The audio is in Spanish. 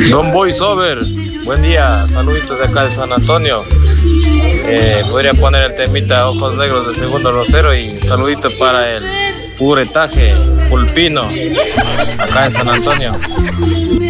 Don Voiceover, buen día, saluditos de acá de San Antonio. Podría poner el temita Ojos Negros de Segundo Rosero y saluditos para el puretaje pulpino acá en San Antonio.